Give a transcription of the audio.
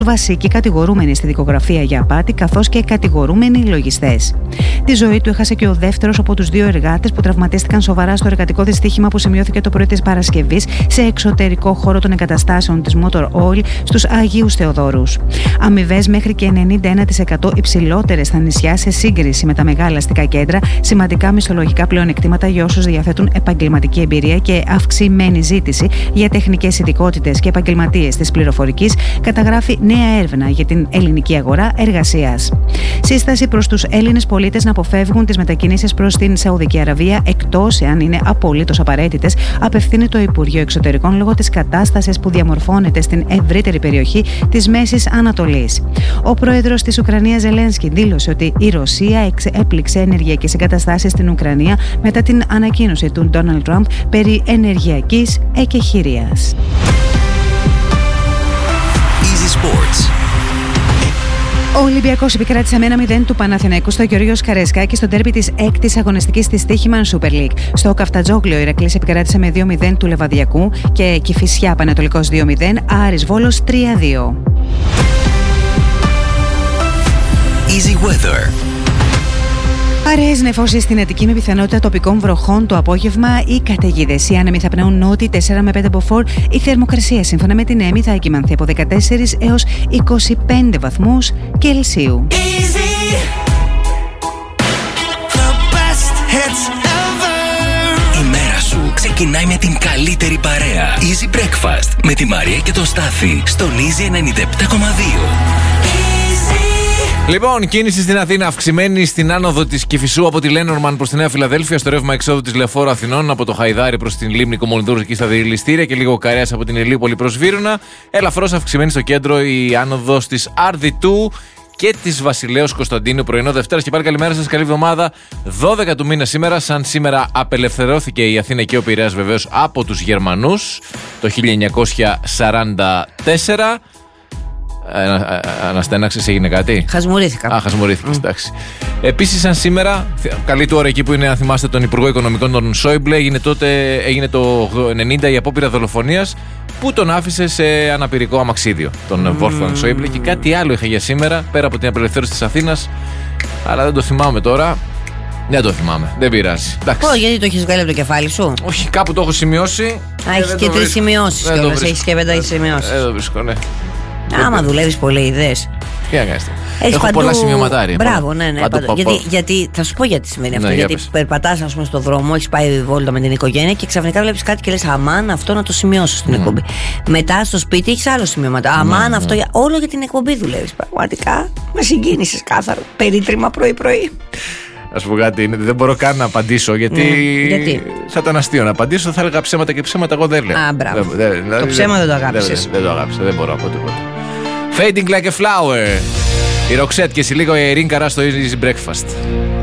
βασικοί κατηγορούμενοι στη δικογραφία για απάτη, καθώς και κατηγορούμενοι λογιστές. Τη ζωή του έχασε και ο δεύτερος από τους δύο εργάτες που τραυματίστηκαν σοβαρά στο εργατικό δυστύχημα που σημειώθηκε το πρωί της Παρασκευής σε εξωτερικό χώρο των εγκαταστάσεων της Motor Oil στους Αγίους Θεοδόρους. Αμοιβές μέχρι και 91% υψηλότερες στα νησιά σε σύγκριση με τα μεγάλα αστικά κέντρα, σημαντικά μισθολογικά πλεονεκτήματα για όσους διαθέτουν επαγγελματική εμπειρία και αυξημένη ζήτηση για τεχνικές ειδικότητες και επαγγελματίες της πληροφορικής, καταγράφει νέα έρευνα για την ελληνική αγορά εργασίας. Σύσταση προς τους Έλληνες πολίτες να αποφεύγουν τις μετακινήσεις προς την Σαουδική Αραβία, εκτός εάν είναι απολύτως απαραίτητες, απευθύνει το Υπουργείο Εξωτερικών λόγω της κατάστασης που διαμορφώνεται στην ευρύτερη περιοχή της Μέσης Ανατολής. Ο πρόεδρος της Ουκρανίας Ζελένσκι δήλωσε ότι η Ρωσία έπληξε ενεργειακές εγκαταστάσεις στην Ουκρανία μετά την ανακοίνωση του Ντόναλντ Τραμπ περί ενεργειακής εκεχηρίας. Ο Ολυμπιακός επικράτησε με 1-0 του Παναθηναϊκού στο Γεώργιος Καραϊσκάκη στο ντέρμπι της 6ης αγωνιστικής της Στοίχημαν Super League. Στο Καφτατζόγλιο, ο Ηρακλής επικράτησε με 2-0 του Λεβαδιακού και Κηφισιά Πανετολικός 2-0, Άρης Βόλος 3-2. Easy Weather. Παρέες νεφώσεις στην Αττική με πιθανότητα τοπικών βροχών το απόγευμα ή καταιγίδες. Οι άνεμοι θα πνέουν νότιοι 4 με 5 μποφόρ. Η θερμοκρασία σύμφωνα με την ΕΜΗ θα εκκυμανθεί από 14 έως 25 βαθμούς Κελσίου. Η μέρα σου ξεκινάει με την καλύτερη παρέα. Easy Breakfast με τη Μαρία και τον Στάθη στον Easy 97,2. Λοιπόν, κίνηση στην Αθήνα αυξημένη στην άνοδο της Κηφισού από τη Λένορμαν προς τη Νέα Φιλαδέλφια, στο ρεύμα εξόδου της Λεωφόρου Αθηνών από το Χαϊδάρι προς την Λίμνη Κομολυνδούρου εκεί στα διελιστήρια και λίγο Καρέας από την Ηλίουπολη προς Βύρωνα. Ελαφρώς αυξημένη στο κέντρο η άνοδος της Αρδιτού και της Βασιλέως Κωνσταντίνου πρωινό Δευτέρα. Και πάλι καλημέρα σας, καλή εβδομάδα. 12 του μήνα σήμερα, σαν σήμερα απελευθερώθηκε η Αθήνα και ο Πειραιάς βεβαίως από τους Γερμανούς το 1944. Αναστέναξες, έγινε κάτι? Χασμουρήθηκα. Χασμουρήθηκες, εντάξει. Επίσης, σαν σήμερα, καλή του ώρα εκεί που είναι, αν θυμάστε τον Υπουργό Οικονομικών, τον Σόιμπλε, έγινε το 90 η απόπειρα δολοφονίας που τον άφησε σε αναπηρικό αμαξίδιο, τον Wolfgang Σόιμπλε. Και κάτι άλλο είχα για σήμερα, πέρα από την απελευθέρωση της Αθήνας, αλλά δεν το θυμάμαι τώρα. Δεν το θυμάμαι, δεν πειράζει. Γιατί το έχεις βγάλει από το κεφάλι σου? Όχι, κάπου το έχω σημειώσει. Έχεις και 3 σημειώσεις κιόλας, έχεις και 5 σημειώσεις. Δεν το βρίσκω, ναι. Άμα δουλεύεις πολύ, είδες. Τι να κάνεις. Έχω πολλά σημειωματάρια. Μπράβο, ναι. Γιατί θα σου πω γιατί σημαίνει αυτό. Γιατί περπατάς, ας πούμε, στον δρόμο, έχεις πάει βόλτα με την οικογένεια και ξαφνικά βλέπεις κάτι και λες αμάν, αυτό να το σημειώσω στην εκπομπή. Μετά στο σπίτι έχεις άλλο σημειωματάριο. Αμάν, αυτό όλο για την εκπομπή δουλεύεις. Πραγματικά με συγκίνησες κάθαρο. Περίτριμμα πρωί-πρωί. Ας πω κάτι, δεν μπορώ καν να απαντήσω γιατί θα ήταν αστείο να απαντήσω. Θα έλεγα ψέματα και ψέματα εγώ δεν λέω. Α, μπράβο. Το ψέμα δεν το αγάπησες. Δεν το αγάπησα, δεν μπορώ να πω τίποτα. Fading like a flower. Η Roxette και σε λίγο η Irene Cara στο Easy Breakfast.